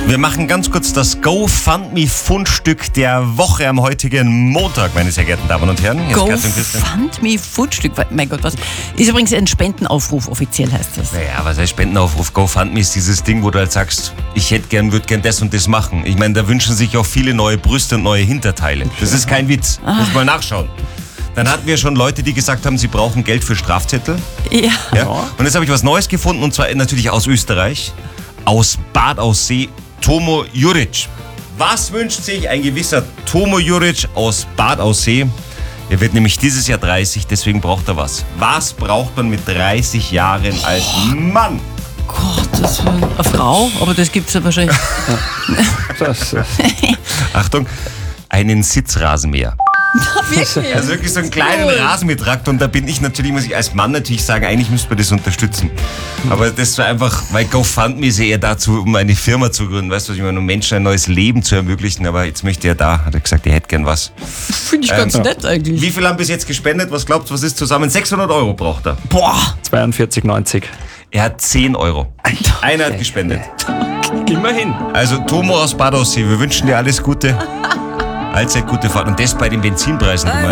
Wir machen ganz kurz das GoFundMe-Fundstück der Woche am heutigen Montag, meine sehr geehrten Damen und Herren. GoFundMe-Fundstück? Mein Gott, was? Ist übrigens ein Spendenaufruf, offiziell heißt das. Naja, was heißt Spendenaufruf? GoFundMe ist dieses Ding, wo du halt sagst, würde gern das und das machen. Ich meine, da wünschen sich auch viele neue Brüste und neue Hinterteile. Das ist kein Witz. Muss mal nachschauen. Dann hatten wir schon Leute, die gesagt haben, sie brauchen Geld für Strafzettel. Ja. Und jetzt habe ich was Neues gefunden, und zwar natürlich aus Österreich, aus Bad Aussee, Tomo Juric. Was wünscht sich ein gewisser Tomo Juric aus Bad Aussee? Er wird nämlich dieses Jahr 30, deswegen braucht er was. Was braucht man mit 30 Jahren als Mann? Gottes Willen. Eine Frau? Aber das gibt's ja wahrscheinlich. Achtung, einen Sitzrasenmäher. Wirklich? Also wirklich so einen kleinen Rasenmähertraktor, und da bin ich natürlich, muss ich als Mann natürlich sagen, eigentlich müsste man das unterstützen. Aber das war einfach, weil GoFundMe ist ja eher dazu, um eine Firma zu gründen, weißt du, was ich meine, um Menschen ein neues Leben zu ermöglichen, aber jetzt möchte er hat er gesagt, er hätte gern was. Finde ich ganz nett eigentlich. Wie viel haben bis jetzt gespendet? Was glaubt ihr, was ist zusammen? 600 Euro braucht er. Boah! 42,90. Er hat 10 Euro. Einer hat gespendet. Immerhin. Also Tomo aus Bad Aussee, wir wünschen dir alles Gute. Allzeit gute Fahrt. Und das bei den Benzinpreisen.